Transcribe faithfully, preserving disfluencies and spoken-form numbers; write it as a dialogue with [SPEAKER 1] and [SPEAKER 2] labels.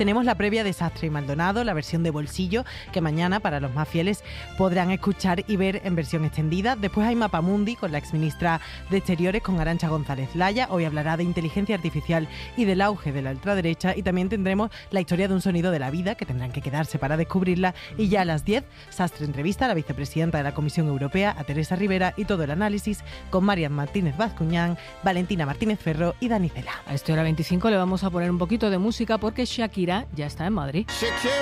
[SPEAKER 1] tenemos la previa de Sastre y Maldonado, la versión de bolsillo, que mañana, para los más fieles, podrán escuchar y ver en versión extendida. Después hay Mapamundi con la exministra de Exteriores, con Arantxa González Laya. Hoy hablará de inteligencia artificial y del auge de la ultraderecha. Y también tendremos la historia de un sonido de la vida, que tendrán que quedarse para descubrirla. Y ya a las diez, Sastre entrevista a la vicepresidenta de la Comisión Europea, a Teresa Rivera, y todo el análisis con Marian Martínez Vazcuñán, Valentina Martínez Ferro y Dani Cela.
[SPEAKER 2] A esta hora veinticinco le vamos a poner un poquito de música porque Shakira ya está en Madrid.